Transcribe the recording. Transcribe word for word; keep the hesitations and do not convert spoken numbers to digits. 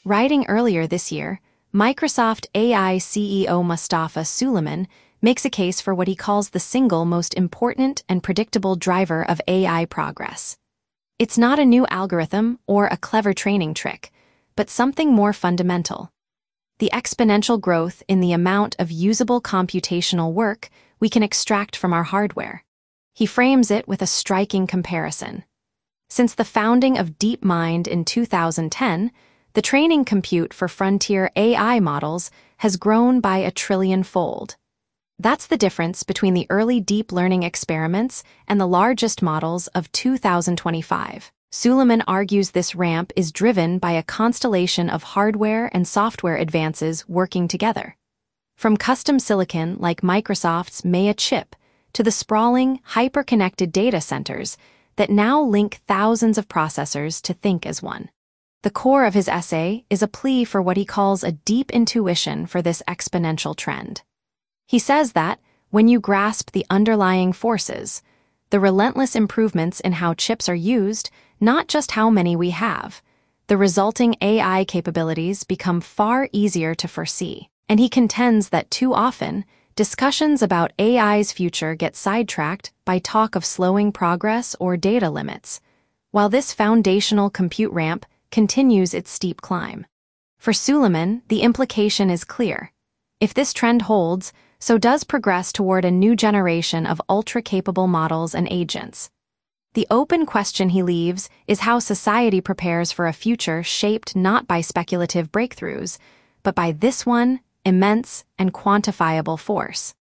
Writing earlier this year, Microsoft A I C E O Mustafa Suleyman makes a case for what he calls the single most important and predictable driver of A I progress. It's not a new algorithm or a clever training trick, but something more fundamental: the exponential growth in the amount of usable computational work we can extract from our hardware. He frames it with a striking comparison. Since the founding of DeepMind in two thousand ten, the training compute for frontier A I models has grown by a trillion-fold. That's the difference between the early deep learning experiments and the largest models of two thousand twenty-five. Suleyman argues this ramp is driven by a constellation of hardware and software advances working together. From custom silicon like Microsoft's Maya chip to the sprawling, hyper-connected data centers that now link thousands of processors to think as one. The core of his essay is a plea for what he calls a deep intuition for this exponential trend. He says that, when you grasp the underlying forces, the relentless improvements in how chips are used, not just how many we have, the resulting A I capabilities become far easier to foresee. And he contends that too often, discussions about A I's future get sidetracked by talk of slowing progress or data limits, while this foundational compute ramp continues its steep climb. For Suleyman, the implication is clear. If this trend holds, so does progress toward a new generation of ultra-capable models and agents. The open question he leaves is how society prepares for a future shaped not by speculative breakthroughs, but by this one, immense and quantifiable force.